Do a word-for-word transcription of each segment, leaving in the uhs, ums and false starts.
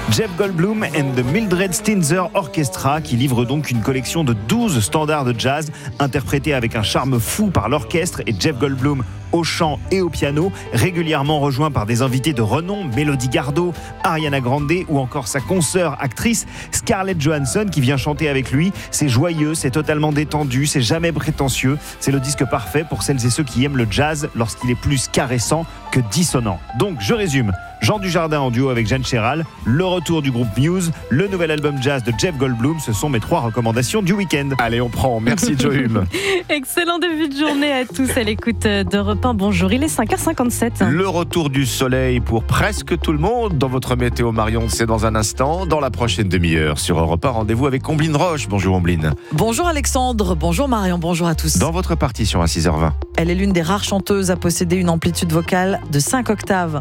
Jeff Goldblum and the Mildred Stinzer Orchestra, qui livre donc une collection de douze standards de jazz interprétés avec un charme fou par l'orchestre et Jeff Goldblum au chant et au piano, régulièrement rejoint par des invités de renom, Melody Gardot, Ariana Grande ou encore sa consoeur actrice Scarlett Johansson qui vient chanter avec lui. C'est joyeux, c'est totalement détendu, c'est jamais prétentieux. C'est le disque parfait pour celles et ceux qui aiment le jazz lorsqu'il est plus caressant que dissonant. Donc je résume, Jean Dujardin en duo avec Jeanne Chéral, le retour du groupe Muse, le nouvel album jazz de Jeff Goldblum, ce sont mes trois recommandations du week-end. Allez, on prend. Merci Joe Hume. Excellent début de journée à tous à l'écoute d'Europe un. Bonjour, il est cinq heures cinquante-sept. Le retour du soleil pour presque tout le monde dans votre météo Marion, c'est dans un instant, dans la prochaine demi-heure sur Europe un. Rendez-vous avec Ombline Roche. Bonjour Ombline. Bonjour Alexandre, bonjour Marion, bonjour à tous. Dans votre partition à six heures vingt. Elle est l'une des rares chanteuses à posséder une amplitude vocale de cinq octaves.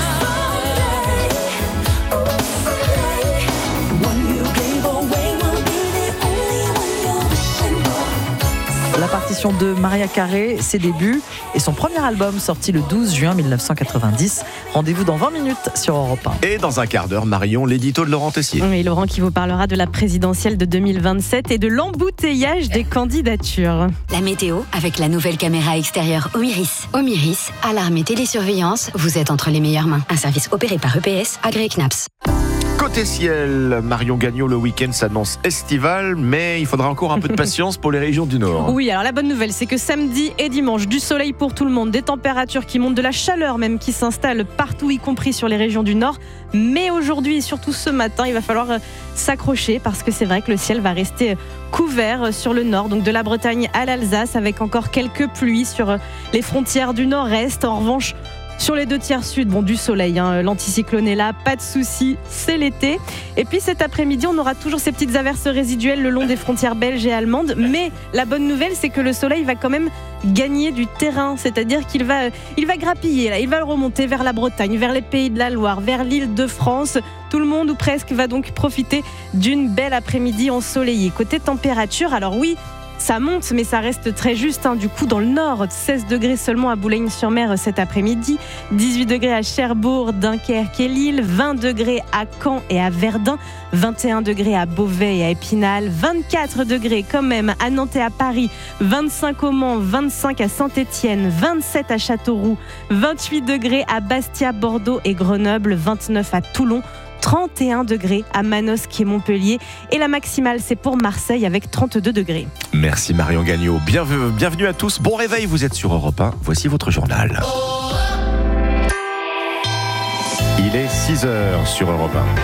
La partition de Maria Carey, ses débuts et son premier album sorti le douze juin mille neuf cent quatre-vingt-dix. Rendez-vous dans vingt minutes sur Europe un. Et dans un quart d'heure, Marion, l'édito de Laurent Tessier. Oui, Laurent qui vous parlera de la présidentielle de deux mille vingt-sept et de l'embouteillage des candidatures. La météo avec la nouvelle caméra extérieure Omiris. Omiris, alarme et télésurveillance, vous êtes entre les meilleures mains. Un service opéré par E P S, agréé C N A P S. Côté ciel, Marion Gagnon, le week-end s'annonce estival, mais il faudra encore un peu de patience pour les régions du Nord. Oui, alors la bonne nouvelle, c'est que samedi et dimanche, du soleil pour tout le monde, des températures qui montent, de la chaleur même qui s'installe partout, y compris sur les régions du Nord. Mais aujourd'hui et surtout ce matin, il va falloir s'accrocher parce que c'est vrai que le ciel va rester couvert sur le Nord, donc de la Bretagne à l'Alsace, avec encore quelques pluies sur les frontières du Nord-Est. En revanche, sur les deux tiers sud, bon, du soleil, hein, l'anticyclone est là, pas de soucis, c'est l'été. Et puis cet après-midi, on aura toujours ces petites averses résiduelles le long des frontières belges et allemandes. Mais la bonne nouvelle, c'est que le soleil va quand même gagner du terrain, c'est-à-dire qu'il va, il va grappiller, là, il va le remonter vers la Bretagne, vers les Pays de la Loire, vers l'île de France. Tout le monde ou presque va donc profiter d'une belle après-midi ensoleillée. Côté température, alors oui, ça monte, mais ça reste très juste. Hein. Du coup, dans le nord, seize degrés seulement à Boulogne-sur-Mer cet après-midi, dix-huit degrés à Cherbourg, Dunkerque et Lille, vingt degrés à Caen et à Verdun, vingt et un degrés à Beauvais et à Épinal, vingt-quatre degrés quand même à Nantes et à Paris, vingt-cinq au Mans, vingt-cinq à Saint-Étienne, vingt-sept à Châteauroux, vingt-huit degrés à Bastia, Bordeaux et Grenoble, vingt-neuf à Toulon, trente et un degrés à Manosque et Montpellier. Et la maximale, c'est pour Marseille avec trente-deux degrés. Merci Marion Gagnon. Bienvenue, bienvenue à tous. Bon réveil, vous êtes sur Europe un. Voici votre journal. Il est six heures sur Europe un.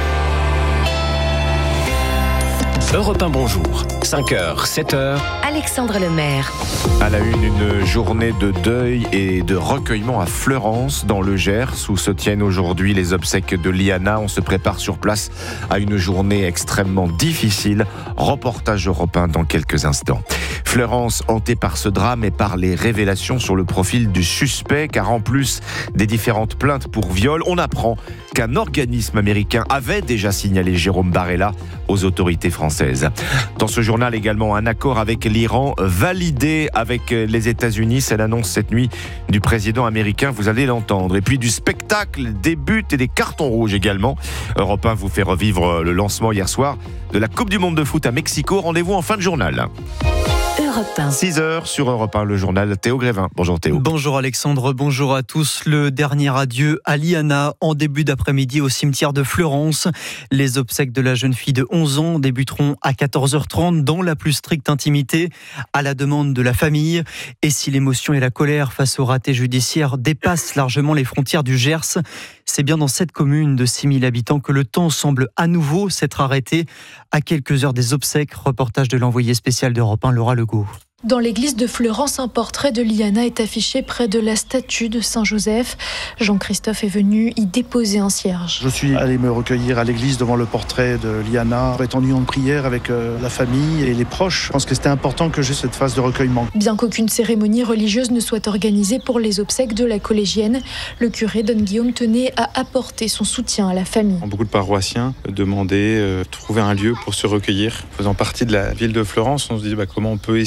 Europe un, bonjour. cinq heures, sept heures. Alexandre Lemaire. À la une, une journée de deuil et de recueillement à Fleurance, dans le Gers, où se tiennent aujourd'hui les obsèques de Liana. On se prépare sur place à une journée extrêmement difficile. Reportage Europe un dans quelques instants. Fleurance hantée par ce drame et par les révélations sur le profil du suspect, car en plus des différentes plaintes pour viol, on apprend qu'un organisme américain avait déjà signalé Jérôme Barella aux autorités françaises. Dans ce journal également, un accord avec l'Iran validé avec les États-Unis. C'est l'annonce cette nuit du président américain, vous allez l'entendre. Et puis du spectacle, des buts et des cartons rouges également. Europe un vous fait revivre le lancement hier soir de la Coupe du Monde de foot à Mexico. Rendez-vous en fin de journal. six heures sur Europe un, le journal Théo Grévin. Bonjour Théo. Bonjour Alexandre, bonjour à tous. Le dernier adieu à Liana en début d'après-midi au cimetière de Fleurance. Les obsèques de la jeune fille de onze ans débuteront à quatorze heures trente dans la plus stricte intimité, à la demande de la famille. Et si l'émotion et la colère face au raté judiciaire dépassent largement les frontières du Gers, c'est bien dans cette commune de six mille habitants que le temps semble à nouveau s'être arrêté. À quelques heures des obsèques, reportage de l'envoyé spécial d'Europe un, Laura Legault. Dans l'église de Fleurance, un portrait de Liana est affiché près de la statue de Saint-Joseph. Jean-Christophe est venu y déposer un cierge. Je suis allé me recueillir à l'église devant le portrait de Liana, étendu en prière avec euh, la famille et les proches. Je pense que c'était important que j'ai cette phase de recueillement. Bien qu'aucune cérémonie religieuse ne soit organisée pour les obsèques de la collégienne, le curé Don Guillaume tenait à apporter son soutien à la famille. Beaucoup de paroissiens demandaient de euh, trouver un lieu pour se recueillir. Faisant partie de la ville de Fleurance, on se dit bah, comment on peut essayer d'apporter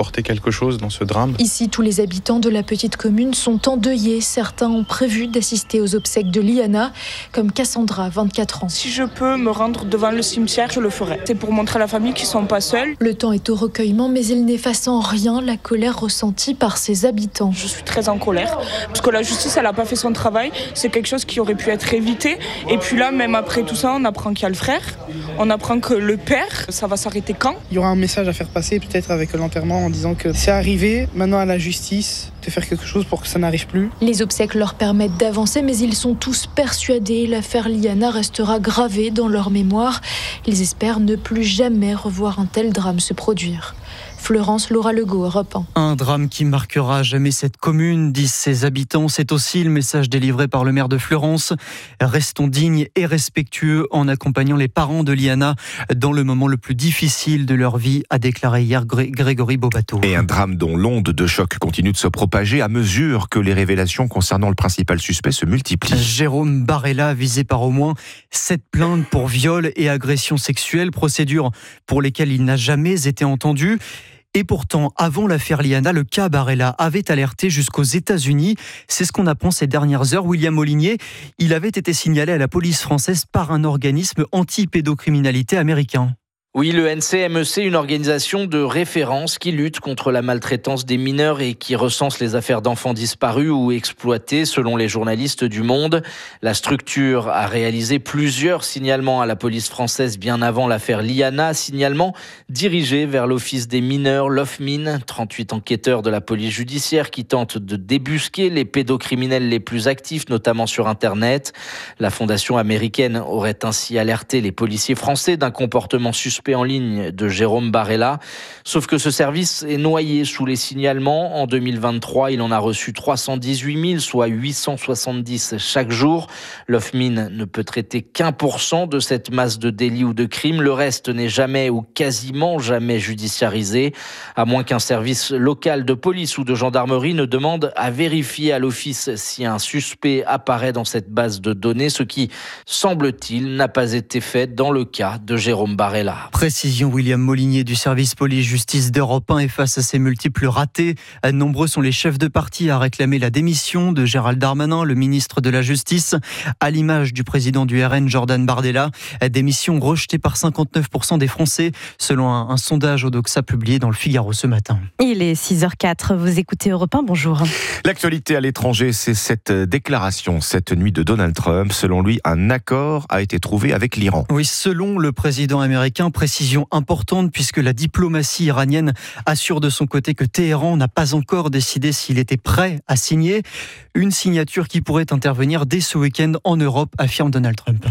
apporté quelque chose dans ce drame. Ici, tous les habitants de la petite commune sont endeuillés. Certains ont prévu d'assister aux obsèques de Liana, comme Cassandra, vingt-quatre ans. Si je peux me rendre devant le cimetière, je le ferai. C'est pour montrer à la famille qu'ils ne sont pas seuls. Le temps est au recueillement, mais il n'efface en rien la colère ressentie par ses habitants. Je suis très en colère, parce que la justice, elle n'a pas fait son travail. C'est quelque chose qui aurait pu être évité. Et puis là, même après tout ça, on apprend qu'il y a le frère, on apprend que le père, ça va s'arrêter quand ? Il y aura un message à faire passer, peut-être avec l'enterrement, en disant que c'est arrivé, maintenant à la justice de faire quelque chose pour que ça n'arrive plus. Les obsèques leur permettent d'avancer, mais ils sont tous persuadés l'affaire Liana restera gravée dans leur mémoire. Ils espèrent ne plus jamais revoir un tel drame se produire. Florence Laura Legault, Europe un. Un drame qui marquera à jamais cette commune, disent ses habitants. C'est aussi le message délivré par le maire de Fleurance. Restons dignes et respectueux en accompagnant les parents de Liana dans le moment le plus difficile de leur vie, a déclaré hier Grégory Bobato. Et un drame dont l'onde de choc continue de se propager à mesure que les révélations concernant le principal suspect se multiplient. Jérôme Barella, visé par au moins sept plaintes pour viol et agression sexuelle, procédures pour lesquelles il n'a jamais été entendu. Et pourtant, avant l'affaire Liana, le cas Barella avait alerté jusqu'aux États-Unis. C'est ce qu'on apprend ces dernières heures. William Molinier, il avait été signalé à la police française par un organisme anti-pédocriminalité américain. Oui, le N C M E C, une organisation de référence qui lutte contre la maltraitance des mineurs et qui recense les affaires d'enfants disparus ou exploités selon les journalistes du Monde. La structure a réalisé plusieurs signalements à la police française bien avant l'affaire Liana, signalements dirigés vers l'Office des mineurs, l'O F M I N, trente-huit enquêteurs de la police judiciaire qui tentent de débusquer les pédocriminels les plus actifs, notamment sur Internet. La fondation américaine aurait ainsi alerté les policiers français d'un comportement suspect en ligne de Jérôme Barella. Sauf que ce service est noyé sous les signalements. En deux mille vingt-trois, il en a reçu trois cent dix-huit mille, soit huit cent soixante-dix chaque jour. L'O F M I N ne peut traiter qu'un pour cent de cette masse de délits ou de crimes. Le reste n'est jamais ou quasiment jamais judiciarisé, à moins qu'un service local de police ou de gendarmerie ne demande à vérifier à l'office si un suspect apparaît dans cette base de données, ce qui, semble-t-il, n'a pas été fait dans le cas de Jérôme Barella. Précision William Molinier du service police-justice d'Europe un. Et face à ces multiples ratés, nombreux sont les chefs de parti à réclamer la démission de Gérald Darmanin, le ministre de la Justice, à l'image du président du R N, Jordan Bardella. Démission rejetée par cinquante-neuf pour cent des Français, selon un, un sondage Odoxa publié dans le Figaro ce matin. Il est six heures quatre, vous écoutez Europe un, bonjour. L'actualité à l'étranger, c'est cette déclaration cette nuit de Donald Trump. Selon lui, un accord a été trouvé avec l'Iran. Oui, selon le président américain, précision importante puisque la diplomatie iranienne assure de son côté que Téhéran n'a pas encore décidé s'il était prêt à signer. Une signature qui pourrait intervenir dès ce week-end en Europe, affirme Donald Trump.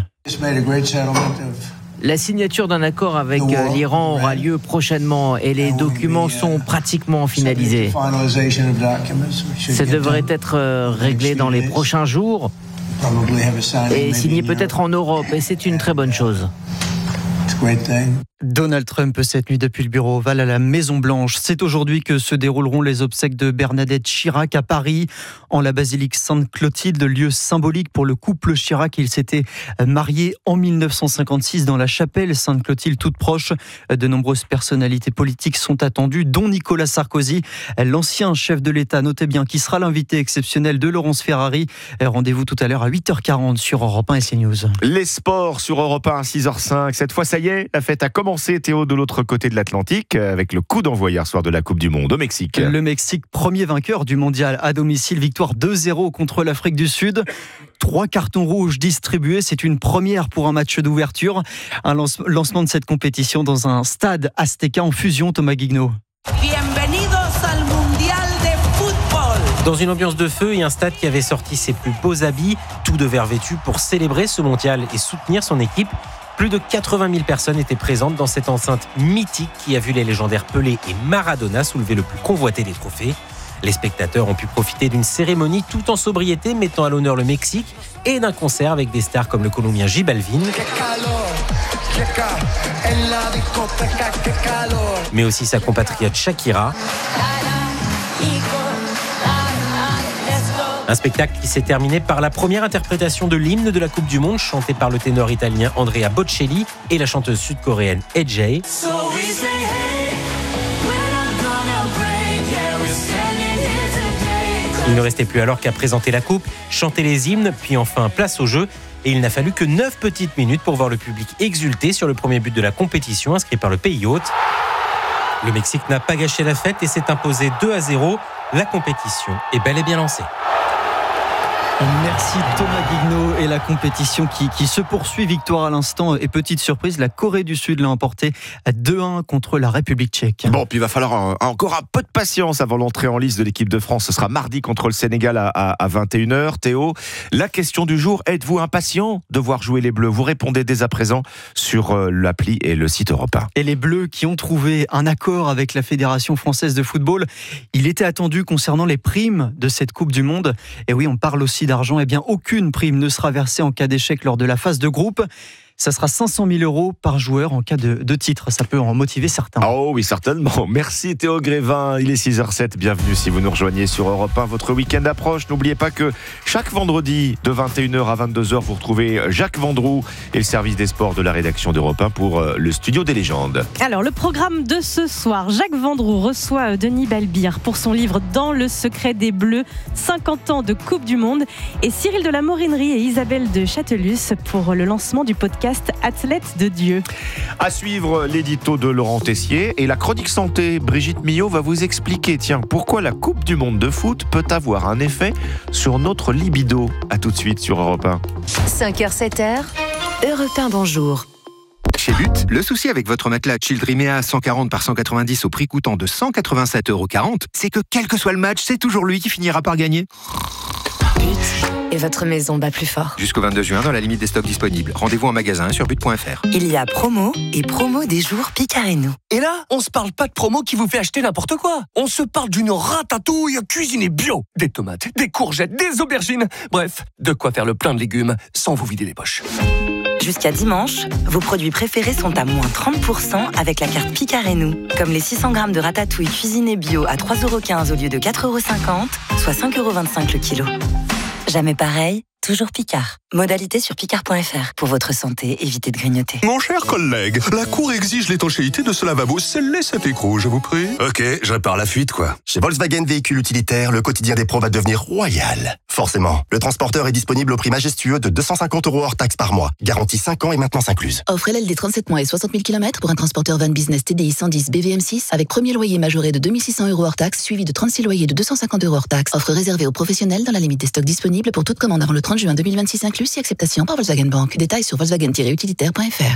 La signature d'un accord avec l'Iran aura lieu prochainement et les documents sont pratiquement finalisés. Ça devrait être réglé dans les prochains jours et signé peut-être en Europe, et c'est une très bonne chose. Donald Trump cette nuit depuis le bureau ovale à la Maison-Blanche. C'est aujourd'hui que se dérouleront les obsèques de Bernadette Chirac à Paris, en la basilique Sainte-Clotilde, lieu symbolique pour le couple Chirac. Ils s'étaient mariés en mille neuf cent cinquante-six dans la chapelle Sainte-Clotilde, toute proche. De nombreuses personnalités politiques sont attendues, dont Nicolas Sarkozy, l'ancien chef de l'État. Notez bien qui sera l'invité exceptionnel de Laurence Ferrari. Rendez-vous tout à l'heure à huit heures quarante sur Europe un et CNews. Les sports sur Europe un à six heures cinq. Cette fois, ça y est, la fête a commencé. Théo, de l'autre côté de l'Atlantique, avec le coup d'envoi hier soir de la Coupe du Monde au Mexique. Le Mexique, premier vainqueur du mondial à domicile, victoire deux zéro contre l'Afrique du Sud. Trois cartons rouges distribués, c'est une première pour un match d'ouverture. Un lance- lancement de cette compétition dans un stade Azteca en fusion, Thomas Guignot. Bienvenidos al Mundial de Football. Dans une ambiance de feu et un stade qui avait sorti ses plus beaux habits, tout de vert vêtu pour célébrer ce mondial et soutenir son équipe. Plus de quatre-vingt mille personnes étaient présentes dans cette enceinte mythique qui a vu les légendaires Pelé et Maradona soulever le plus convoité des trophées. Les spectateurs ont pu profiter d'une cérémonie tout en sobriété mettant à l'honneur le Mexique et d'un concert avec des stars comme le Colombien J Balvin, mais aussi sa compatriote Shakira. Un spectacle qui s'est terminé par la première interprétation de l'hymne de la Coupe du Monde, chantée par le ténor italien Andrea Bocelli et la chanteuse sud-coréenne A J. So Il ne restait plus alors qu'à présenter la coupe, chanter les hymnes, puis enfin place au jeu. Et il n'a fallu que neuf petites minutes pour voir le public exulter sur le premier but de la compétition inscrit par le pays hôte. Le Mexique n'a pas gâché la fête et s'est imposé deux à zéro. La compétition est bel et bien lancée. Merci Thomas Guigno et la compétition qui, qui se poursuit. Victoire à l'instant et petite surprise, la Corée du Sud l'a emporté à deux un contre la République tchèque. Bon, puis il va falloir un, encore un peu de patience avant l'entrée en liste de l'équipe de France. Ce sera mardi contre le Sénégal à, à, à vingt et une heures. Théo, la question du jour, êtes-vous impatient de voir jouer les Bleus ? Vous répondez dès à présent sur euh, l'appli et le site Europe un. Et les Bleus qui ont trouvé un accord avec la Fédération française de football. Il était attendu concernant les primes de cette Coupe du Monde. Et oui, on parle aussi d'argent. Eh bien, aucune prime ne sera versée en cas d'échec lors de la phase de groupe. Ça sera cinq cent mille euros par joueur en cas de, de titre. Ça peut en motiver certains. Oh oui, certainement. Merci Théo Grévin. Il est six heures zéro sept. Bienvenue si vous nous rejoignez sur Europe un. Votre week-end approche. N'oubliez pas que chaque vendredi de vingt et une heures à vingt-deux heures, vous retrouvez Jacques Vendroux et le service des sports de la rédaction d'Europe un pour le studio des légendes. Alors, le programme de ce soir, Jacques Vendroux reçoit Denis Balbir pour son livre Dans le secret des Bleus, cinquante ans de Coupe du Monde, et Cyril de la Morinerie et Isabelle de Châtelus pour le lancement du podcast Athlète de Dieu. À suivre l'édito de Laurent Tessier et la chronique santé. Brigitte Millot va vous expliquer, tiens, pourquoi la Coupe du Monde de foot peut avoir un effet sur notre libido. À tout de suite sur Europe un. cinq heures sept heures, Europe un, bonjour. Chez But, le souci avec votre matelas Childrimea cent quarante par cent quatre-vingt-dix au prix coûtant de cent quatre-vingt-sept euros quarante, c'est que quel que soit le match, c'est toujours lui qui finira par gagner. But, et votre maison bat plus fort. Jusqu'au vingt-deux juin, dans la limite des stocks disponibles. Rendez-vous en magasin sur but point f r. Il y a promo et promo des jours Picareno. Et là, on se parle pas de promo qui vous fait acheter n'importe quoi. On se parle d'une ratatouille cuisinée bio. Des tomates, des courgettes, des aubergines. Bref, de quoi faire le plein de légumes sans vous vider les poches. Jusqu'à dimanche, vos produits préférés sont à moins trente pour cent avec la carte Picareno. Comme les six cents grammes de ratatouille cuisinée bio à trois euros quinze au lieu de quatre euros cinquante, soit cinq euros vingt-cinq le kilo. Jamais pareil, toujours Picard. Modalité sur picard point f r. Pour votre santé, évitez de grignoter. Mon cher collègue, la Cour exige l'étanchéité de ce lavabo. Scellez cet écrou, je vous prie. Ok, je répare la fuite, quoi. Chez Volkswagen Véhicules Utilitaires, le quotidien des pros va devenir royal. Forcément, le transporteur est disponible au prix majestueux de deux cent cinquante euros hors taxe par mois. Garantie cinq ans et maintenance incluse. Offre L L D trente-sept mois et soixante mille kilomètres pour un transporteur van business T D I cent dix B V M six avec premier loyer majoré de deux mille six cents euros hors taxe, suivi de trente-six loyers de deux cent cinquante euros hors taxe. Offre réservée aux professionnels dans la limite des stocks disponibles pour toute commande avant le trente juin deux mille vingt-six inclus, si acceptation par Volkswagen Bank. Détails sur volkswagen tiret utilitaire point f r.